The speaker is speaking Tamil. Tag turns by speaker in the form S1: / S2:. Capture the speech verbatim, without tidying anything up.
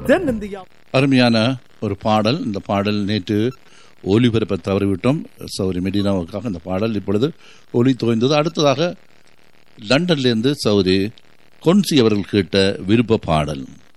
S1: தென்னிந்தியா.
S2: அருமையான ஒரு பாடல். இந்த பாடல் நேற்று ஒலிபரப்ப தவறிவிட்டோம். சௌரி மெடினாவுக்காக இந்த பாடல் இப்பொழுது ஒலி தோய்ந்தது. அடுத்ததாக லண்டன்லேருந்து சௌரி கொன்சி அவர்கள் கேட்ட விருப்ப பாடல்.